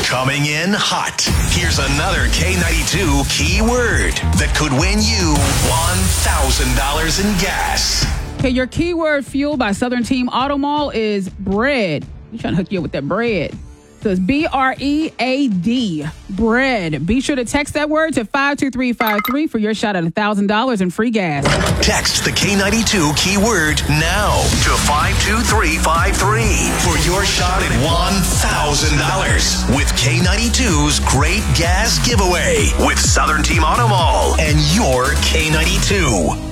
Coming in hot. Here's another K92 keyword that could win you $1,000 in gas. Okay, your keyword fuel by Southern Team Auto Mall is bread. We're trying to hook you up with that bread. So it's BREAD, bread. Be sure to text that word to 52353 for your shot at $1,000 in free gas. Text the K92 keyword now to 52353 for your shot at $1,000 with K92's Great Gas Giveaway with Southern Team Auto Mall and your K92.